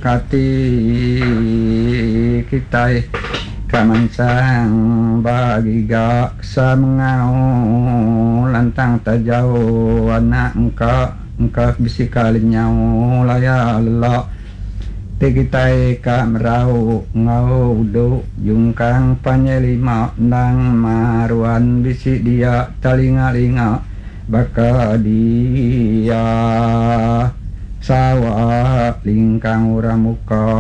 kati kita kamansang bagi gak sa mengau lantang tajau anak engkau bisikalin nyau laya lelok tigitai ka merau ngau do jungkang panyelima nang maruan bisi dia talinga-linga baka dia sawa lingkang uramuka